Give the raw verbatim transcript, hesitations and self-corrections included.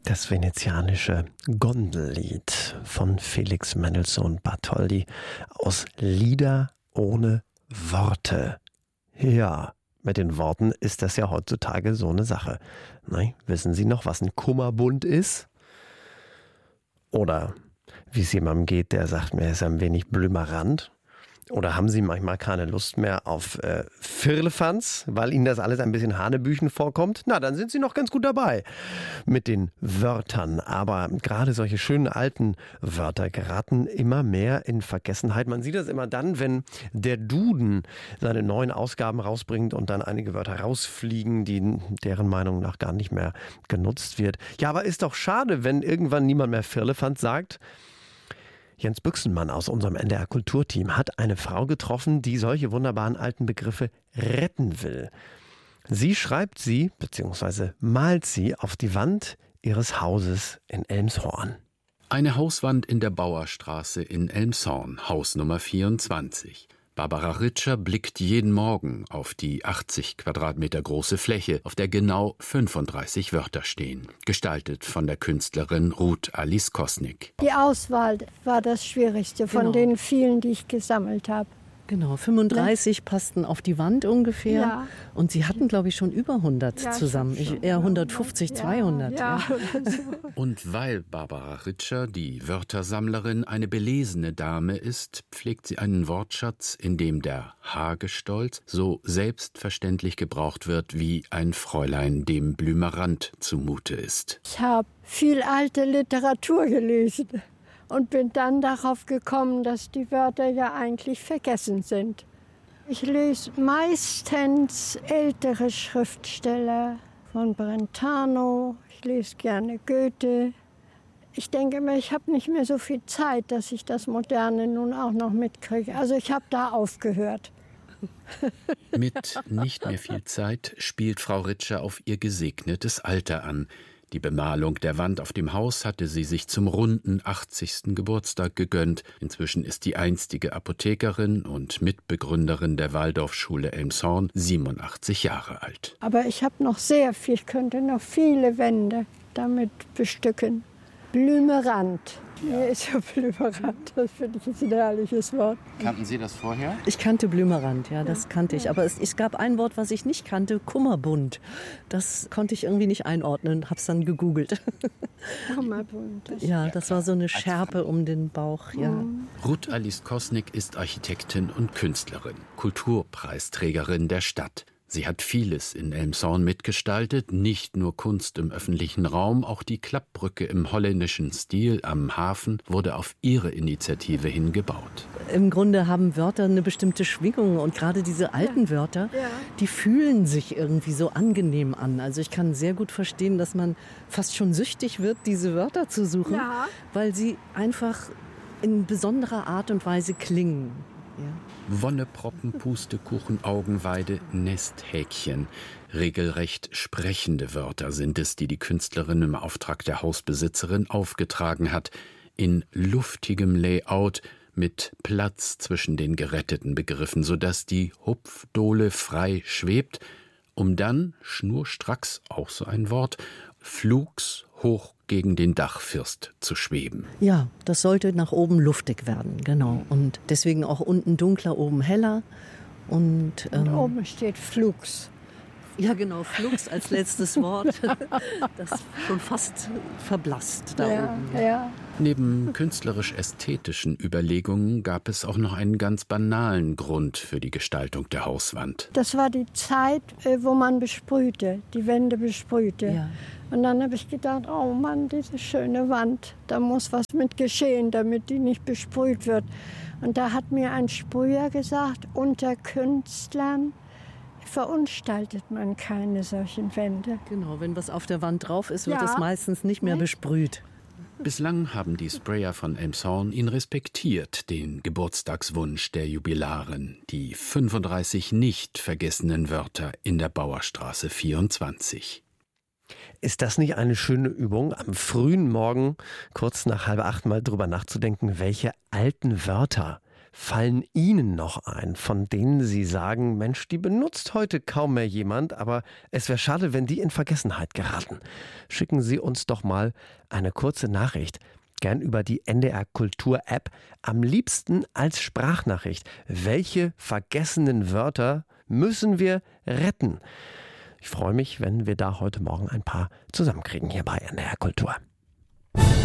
Das venezianische Gondellied von Felix Mendelssohn Bartholdy aus Lieder ohne Worte. Ja, mit den Worten ist das ja heutzutage so eine Sache. Nein, wissen Sie noch, was ein Kummerbund ist? Oder wie es jemandem geht, der sagt, mir ist ein wenig blümerant? Oder haben Sie manchmal keine Lust mehr auf äh, Firlefanz, weil Ihnen das alles ein bisschen Hanebüchen vorkommt? Na, dann sind Sie noch ganz gut dabei mit den Wörtern. Aber gerade solche schönen alten Wörter geraten immer mehr in Vergessenheit. Man sieht das immer dann, wenn der Duden seine neuen Ausgaben rausbringt und dann einige Wörter rausfliegen, die deren Meinung nach gar nicht mehr genutzt wird. Ja, aber ist doch schade, wenn irgendwann niemand mehr Firlefanz sagt. Jens Büchsenmann aus unserem N D R Kulturteam hat eine Frau getroffen, die solche wunderbaren alten Begriffe retten will. Sie schreibt sie bzw. malt sie auf die Wand ihres Hauses in Elmshorn. Eine Hauswand in der Bauerstraße in Elmshorn, Haus Nummer vierundzwanzig. Barbara Ritscher blickt jeden Morgen auf die achtzig Quadratmeter große Fläche, auf der genau fünfunddreißig Wörter stehen, gestaltet von der Künstlerin Ruth Alice Kosnick. Die Auswahl war das Schwierigste von Genau. den vielen, die ich gesammelt habe. Genau, fünfunddreißig passten auf die Wand ungefähr. Ja. Und Sie hatten, glaube ich, schon über hundert Ja, ich zusammen. hab Ich, schon eher über hundertfünfzig, hundert. zweihundert. Ja, Ja. ja. Und weil Barbara Ritscher, die Wörtersammlerin, eine belesene Dame ist, pflegt sie einen Wortschatz, in dem der Hagestolz so selbstverständlich gebraucht wird, wie ein Fräulein dem Blümerant zumute ist. Ich habe viel alte Literatur gelesen und bin dann darauf gekommen, dass die Wörter ja eigentlich vergessen sind. Ich lese meistens ältere Schriftsteller von Brentano. Ich lese gerne Goethe. Ich denke mir, ich habe nicht mehr so viel Zeit, dass ich das Moderne nun auch noch mitkriege. Also ich habe da aufgehört. Mit nicht mehr viel Zeit spielt Frau Ritscher auf ihr gesegnetes Alter an. Die Bemalung der Wand auf dem Haus hatte sie sich zum runden achtzigsten Geburtstag gegönnt. Inzwischen ist die einstige Apothekerin und Mitbegründerin der Waldorfschule Elmshorn siebenundachtzig Jahre alt. Aber ich habe noch sehr viel, ich könnte noch viele Wände damit bestücken. Blümerant. Ja. Nee, ist ja Blümerant, das finde ich ist ein herrliches Wort. Kannten Sie das vorher? Ich kannte Blümerand, ja, das kannte ich. Aber es, es gab ein Wort, was ich nicht kannte, Kummerbund. Das konnte ich irgendwie nicht einordnen, hab's dann gegoogelt. Kummerbund. Das Ja, das war so eine Schärpe um den Bauch, ja. Mhm. Ruth Alice Kosnick ist Architektin und Künstlerin, Kulturpreisträgerin der Stadt. Sie hat vieles in Elmshorn mitgestaltet, nicht nur Kunst im öffentlichen Raum, auch die Klappbrücke im holländischen Stil am Hafen wurde auf ihre Initiative hin gebaut. Im Grunde haben Wörter eine bestimmte Schwingung und gerade diese alten Wörter, Ja. die fühlen sich irgendwie so angenehm an. Also ich kann sehr gut verstehen, dass man fast schon süchtig wird, diese Wörter zu suchen, Ja. weil sie einfach in besonderer Art und Weise klingen. Ja. Wonneproppen, Pustekuchen, Augenweide, Nesthäkchen. Regelrecht sprechende Wörter sind es, die die Künstlerin im Auftrag der Hausbesitzerin aufgetragen hat. In luftigem Layout mit Platz zwischen den geretteten Begriffen, sodass die Hupfdohle frei schwebt, um dann, schnurstracks, auch so ein Wort, flugs hoch gegen den Dachfirst zu schweben. Ja, das sollte nach oben luftig werden, genau. Und deswegen auch unten dunkler, oben heller. Und, Und ähm, oben steht Flux. ja, genau, Flux als letztes Wort. Das schon fast verblasst da Ja, oben. ja. Neben künstlerisch-ästhetischen Überlegungen gab es auch noch einen ganz banalen Grund für die Gestaltung der Hauswand. Das war die Zeit, äh, wo man besprühte, die Wände besprühte. Ja. Und dann habe ich gedacht, oh Mann, diese schöne Wand, da muss was mit geschehen, damit die nicht besprüht wird. Und da hat mir ein Sprüher gesagt, unter Künstlern verunstaltet man keine solchen Wände. Genau, wenn was auf der Wand drauf ist, wird Ja. es meistens nicht mehr Nicht? besprüht. Bislang haben die Sprayer von Elmshorn ihn respektiert, den Geburtstagswunsch der Jubilarin, die fünfunddreißig nicht vergessenen Wörter in der Bauerstraße vierundzwanzig. Ist das nicht eine schöne Übung, am frühen Morgen kurz nach halb acht mal drüber nachzudenken, welche alten Wörter fallen Ihnen noch ein, von denen Sie sagen, Mensch, die benutzt heute kaum mehr jemand, aber es wäre schade, wenn die in Vergessenheit geraten? Schicken Sie uns doch mal eine kurze Nachricht. Gern über die N D R Kultur App, am liebsten als Sprachnachricht. Welche vergessenen Wörter müssen wir retten? Ich freue mich, wenn wir da heute Morgen ein paar zusammenkriegen hier bei N D R Kultur.